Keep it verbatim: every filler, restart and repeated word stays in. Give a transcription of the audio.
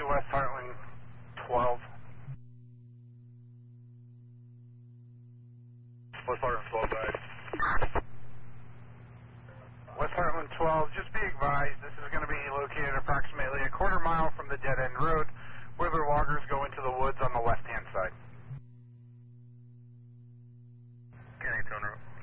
West Heartland twelve. West Heartland twelve, guys. West Heartland twelve, just be advised, this is going to be located approximately a quarter mile from the dead-end road where the loggers go into the woods on the left-hand side. Kenny, Toner.